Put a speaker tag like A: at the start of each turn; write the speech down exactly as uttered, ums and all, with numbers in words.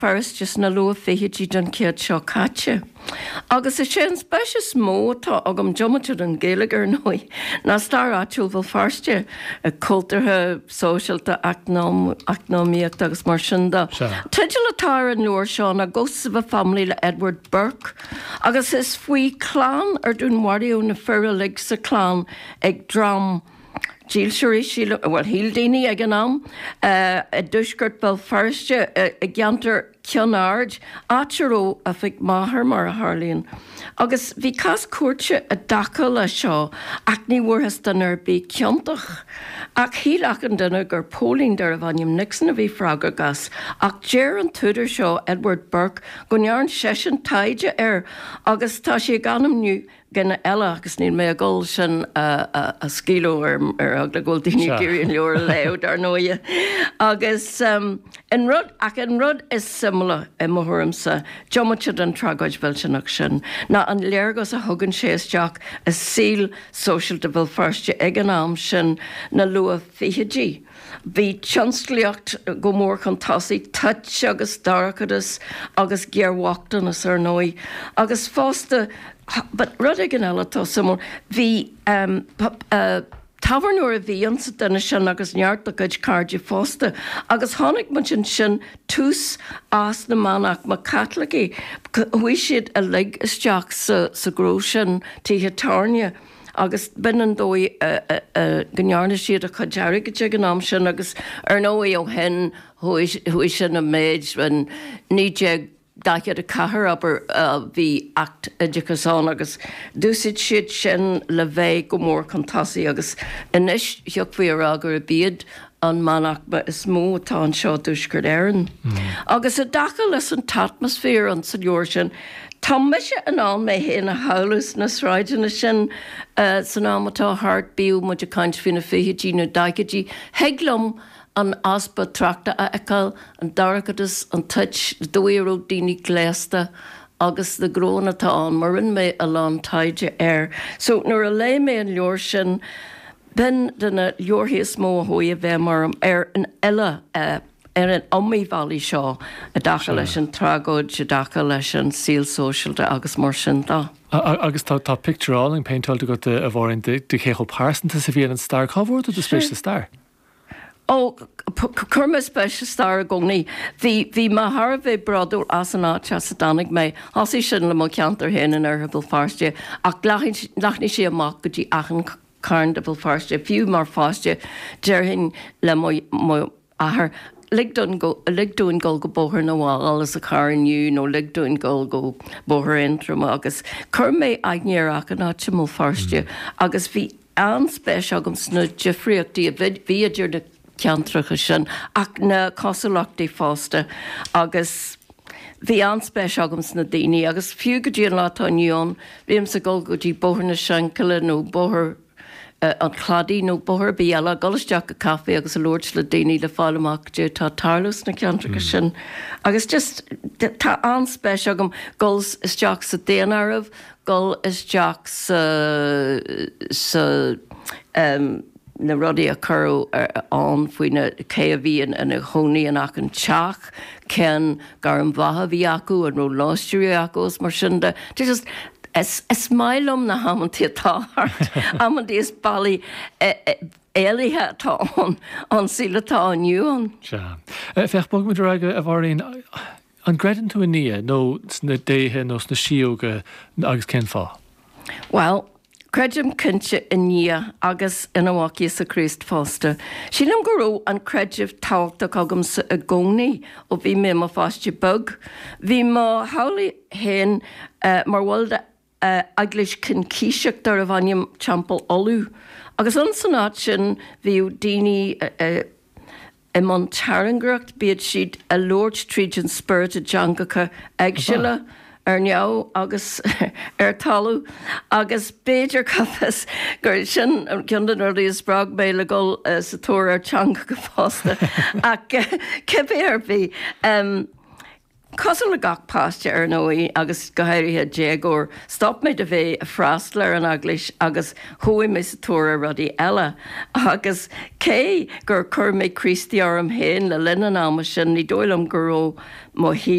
A: Paris just na lua fihi don kiad seo catche. Agus is sé an speisius mó tá agam jomatir an Gaeilgear nói na star atúil bhil farste a cultarthe socialta acnóíocht agus mar sinda. Tuidir letá an nuair seo na gos of a family le Edward Burke agus is faoi clán ar dún wario na furralig sa clán ag dram Díl seéis síle bhil híl daoine ag an am a dúsgurt bhil farste a gceantar ceanard áteró a bheith máthair mar a Harlíonn. Agus bhí cas cuairte a daca le seo ach ní bhuathas den ar bí ceantach. Ach híl ach an duine gur pólín dar a bhaim Nixon a bhí freaga gas ach déir an tuidir seo Edward Burke go nearn sesin taide ar agus tá sé ganam nniu gana eile agus ní mé a ggóil sin a scíló ar ag le ggóil daoine géiríonn leor leabhar ar nóia. Agus in rud ach an rud is simla i mthuairmsa jomaitiad an tragaid bhil sinach sin na an léargas a thugann sé isteach is síl social de bhil farste ag an am sin na lua fichidí. Bhí tionsclaíocht go mór chun tasaí tuit agus darchadas agus gearhachtanas ar nói agus fásta but rud ag an eile tá samór bhí tafarnúir a bhí an sa duine sin agus neart a goid cardide fásta agus tháinig man sin sin tús as na manach má Catlaigí bhui siad a lig isteach sa gró sin títhe tarne agus bin an dói gnearna siad a chudearra go te an am sin agus ar nóí ó hen hui sin a méid an níide daiciad a cahar aber bhí act idirchasán agus dúsid siad sin le bheith go mór contasaí agus inis theoch faoi agur a bíad an manach ba is mó tá an seo dúsgur éireann. Agus a dacha leis an atmosfér an sa leor sin tá meise an an mé héna halas na sráidena sin san amtá hart bíú mu a caiint fina fichidí nó daicadí heglum an aspa trachta a ecal an dargadas an tuit dóiró daoine gléasta agus de grónatá an marin mé a lán taide air. So nuair a lé mé an leor sin ben duna leorthaíos mó thuí a bheith marm ar an eile ar an omíhhaí seo a dacha leis an tragóid a dacha leis an síl socialte agus mar sin dá.
B: Agus tá tá pictureáling peintáilta go a bhhain de chécho pásanta sa bhí an star cohúir a spéis star.
A: Ó chuma speise star gcónaí, hí hí má Harbh bradú as an áte sa danig mé hasí sin le má ceantar héana ar bhil farste ach lechní sé amach go dtí achan cairn de bhil farste fiú mar fáste deirhin le mó ahar ligdún ggóil go bóthir nó bháil alles a cairniu nó ligdún ggóil go bóthir intrum agus chur mé agnéarach an áte mó farste agus bhí an spéis agam sna difriochtaí a bhíidir de ceantracha sin ach na cosúlachtaí fásta agus bhí anspéis agams na daoine agus fiú go dtí an látá nniuán bhíam sa ggóil go dtí bóthir na seancala nó bóthir an chladí nó bóthir bíala golisteach a caffé agus a lúirt le daoine le fáileach de tá tarlas na ceantracha sin agus just tá anspéis agam gols isteach sa déanarmh gol isteach sa sa um, na rudí a churú an faoine cé a bhíon ina chonaí ach an teach cen gar an bhatha bhí acu an nó láistúí acus mar sinda. Tá just is mailm na hamantí atáthart amantí is bailí éalaithe tá an sílatá aniuán.
B: Feich bog mu aige a bhhaíon an greidan tú a ní nó sna déthe nó sna siúga agus cén fá?
A: Well, Creidim cinse in ní agus ina bhaci sa Christ fásta. Sílam go ró an creidimh táhachtach agam sa a gcónaí ó bhí mé má fáiste bug. Bhí má hálaí héin mar bhfuil aglis cin cíiseach dar a bhaim teampall olú. Agus an san áit sin bhíú daoine i man tearangracht bíad siad a Lord Tríd an Spirit a Jangacha eagsile ar neamh agus ar talú agus béidir cafas gur sin an ceandan ar líos brag mé le ggóil sa tóir ar teanga go fásta ach cebé ar bhí cosal le gach páiste ar nóí agus gohéirithe déagúir stop méid a bheith a freistlar an aglis agus chuí mis túra rudí eile agus cé gur chur méid Christí orm héin le linan am sin ní dóilm goró mo hí